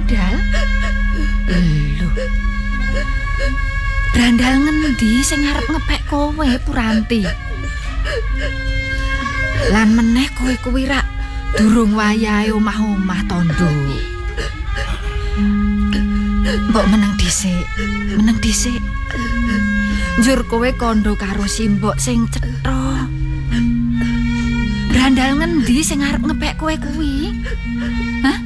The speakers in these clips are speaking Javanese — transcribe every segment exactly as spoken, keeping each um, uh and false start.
Brandal? Lho. Brandal ngendi sing arep ngepek kowe, Puranti? Lan meneh kowe kuwi rak durung wayahe omah-omah tondo. Mbok meneng dhisik, meneng dhisik. Njur kowe kondo karo simbok sing cetha. Brandal ngendi sing arep ngepek kowe kuwi? Hah?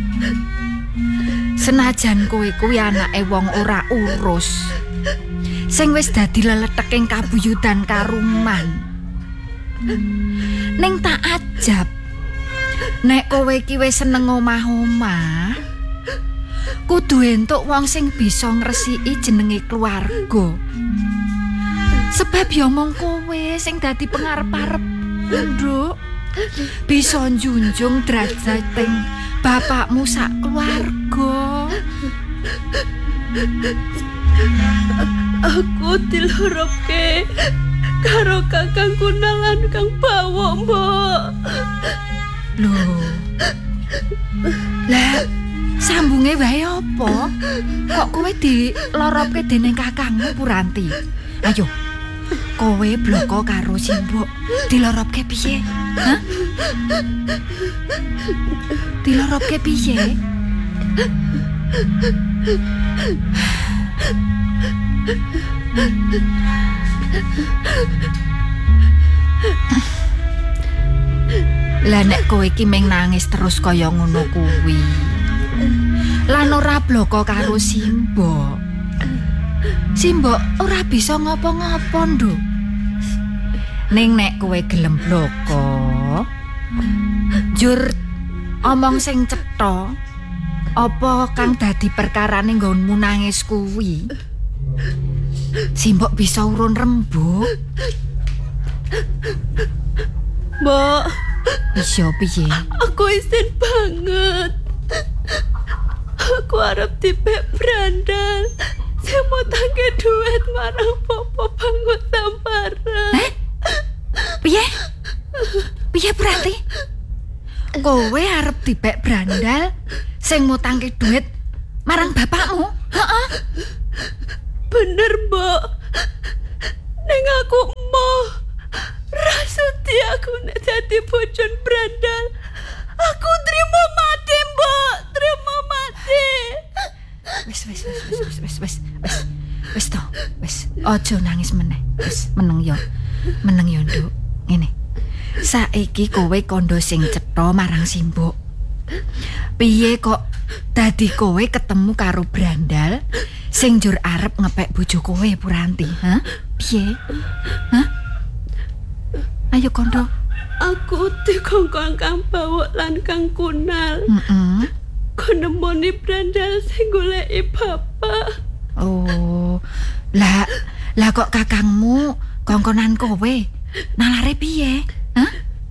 Senajan kowe kuwi anake wong ora urus. Sing wis dadi leletek ing kabuyutan karuman. Ning tak ajab. Nek kowe iki wis seneng omah-omah, kudu entuk wong sing bisa ngresiki jenenge keluarga. Sebab ya mung kowe sing dadi pengarep-arep, Nduk. Bisa njunjung derajating bapakmu sak keluarga. Aku diloroke karo Kakang Kunalan Kang Bawo, Mbok. Loh. Lah, sambunge wae apa? Kok kowe diloroke dening kakangmu, Puranti? Ayo. Kowe bloko karo simbok diloroke piye? Hah? Diloroke piye? Lah nek kowe iki meng nangis terus kaya ngono kuwi. Lan ora bloko karo simbok. Simbok ora bisa ngopo-ngopo, Nduk. Ning nek kowe gelem bloko, jur omong sing cetha, apa kang dadi perkarane nggonmu nangis kuwi? Simbok bisa urun rembug. Mbok, Iya piye? aku isin banget. Aku arep dipek Brandal. Saya mau tangke duit marang Popo Bangun Tamparan. Eh? Piye? Piye berarti? Kowe arep dibek Brandal sing mutangke duit marang bapakmu? Heeh. Bener, Mbok. Ning aku emoh. Rasuti aku nek dadi bojon Brandal. Aku terima mati, Mbok. Terima mati. Wis wis wis wis wis wis wis wis wis to wis ojo nangis meneh wis meneng yo meneng yo Nduk ngene saiki kowe kondo sing cetha marang simbok piye kok dadi kowe ketemu karo Brandal sing njur arep ngepek bojo kowe Puranti ha piye ha ayo kondo aku dikongkon Kang Bawo lan Kang Kunal heeh kono nemoni Brandal sing goleki bapak. Oh, lah, lah kok kakangmu kongkonan kowe? Nalare piye? Hah?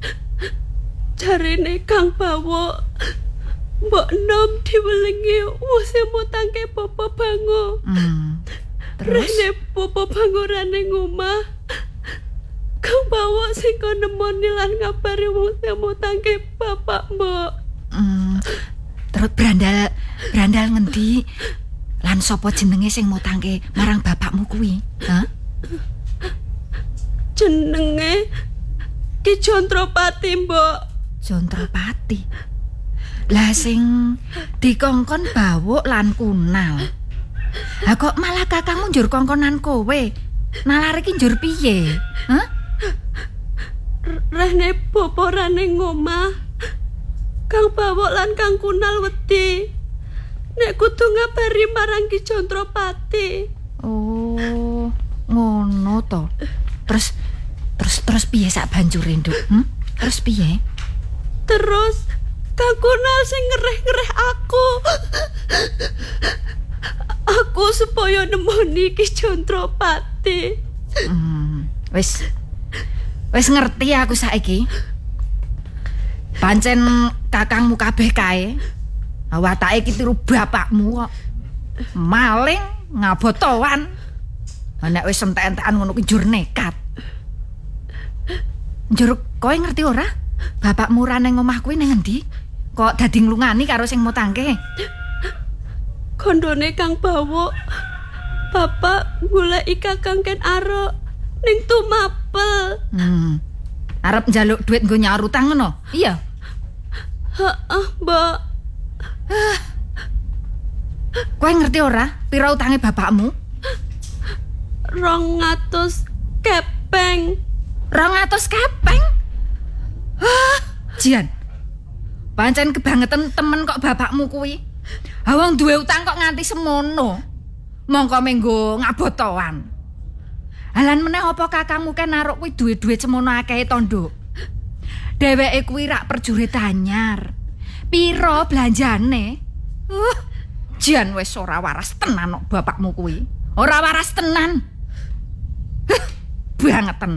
Jarine Kang Bawo, mbok nom diwelengi wis mutangke Popo Bango. Hmm. Terus rene Popo Bango rene ngomah. Kang Bawo sing kono nemoni lan ngabari wis mutangke bapak, Mbok. Hmm. Terus Brandal, Brandal ngendi? Lan sapa jenenge sing mutangke marang bapakmu kuwi? Hah? Jenenge Ki Jontropati, Mbok. Jontropati. Lah sing dikongkon Bawo lan Kunal. Lah kok malah kakangmu njur kongkonan kowe? Nalare ki njur piye? Hah? Rene Popo rene ngomah. Kang Bawo lan Kang Kunal wedi nek kudu ngabari marang Ki Jontropati. Oh, ngono to. Terus terus terus piye sak banjure, Nduk? Hm? Terus piye? Terus Kang Kunal sing ngereh-ngereh aku. Aku supaya nemoni Ki Jontropati. Hmm, wis wis ngerti aku saiki. Pancen kakangmu kabeh kae. Watake iki tiru bapakmu kok. Maling, ngabotowan. Nek wis entek-entekan ngono ki njur nekat. Njur kowe ngerti ora? Bapakmu ra ning omah kuwi ning endi? Kok dadi nglungani karo sing mutangke? kondone Kang Bawo. Bapak goleki Kakang Ken Arok ning Tumapel. Hmm. Arep njaluk duit nggo nyaur utang ngono? Iya. Heeh, Mbak. Kowe ngerti ora pira utange bapakmu? rong atus kepeng. rong atus kepeng? Hah, Jian. Pancen kebangetan temen kok bapakmu kuwi. Ha wong duwe utang kok nganti semono. Mongko menggo ngabotoan. Halan meneh apa kakangmu Ken Arok kuwi duwe-duwe semono akehe to, Nduk? Dheweke kuwi rak prajurit anyar. Pira belanjane? Uh, Jian wis ora waras tenan kok bapakmu kuwi. Ora waras tenan. Huh, bangetan.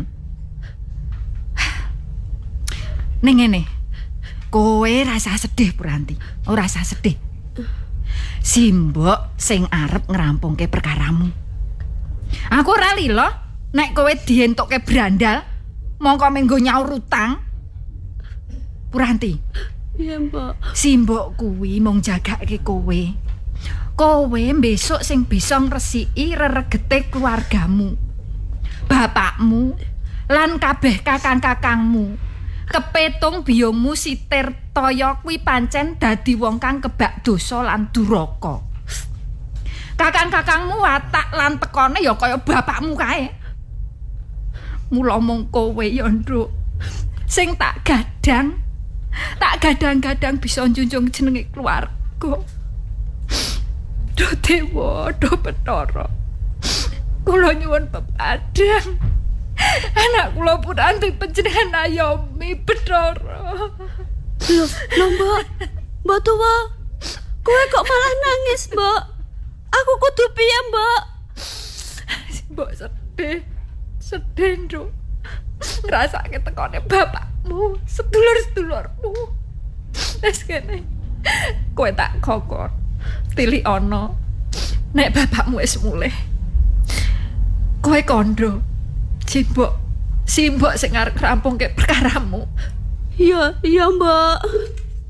Ning ngene. Kowe rasa sedih, Puranti. Ora rasa sedih. Simbok sing arep ngerampungke perkaramu. Aku ora lilo nek kowe dientukke brandal mongko menggo nyaur utang. Puranti. Iya, Mbak. Simbok kuwi mung jagake kowe. Kowe besok sing bisa ngresiki reregete keluargamu. Bapakmu lan kabeh kakang-kakangmu. Kepetung biyomu si Tirtaya kuwi pancen dadi wong kang kebak dosa lan duraka. Kakang-kakangmu watak lan tekone ya kaya bapakmu kae. Mula mung kowe ya, Nduk, sing tak gadang. Tak gadang-gadang bisa njunjung jenenge keluarga. Do Dewa, do Bathara. Kula nyuwun pepadang. Anak kula Puranti panjenengan ayomi Bathara. Loh, loh Mbak. Mbak Tuwa. Kowe kok malah nangis, Mbak? Aku kudu piye, Mbak? Mbok sedih. Sedih, Nduk. Ngrasake tekone bapakmu, sedulur-sedulurmu. Wis kene. Kowe tak kokor. Tili ana. Nek bapakmu wis mulih. Kowe kondo. Simbok, simbok sing arep rampungke perkaramu. Iya, iya, Mbak.